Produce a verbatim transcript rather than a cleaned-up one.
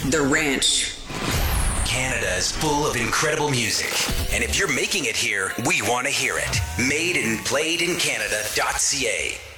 The Ranch. Canada is full of incredible music. And if you're making it here, we want to hear it. Made and played in Canada dot c a.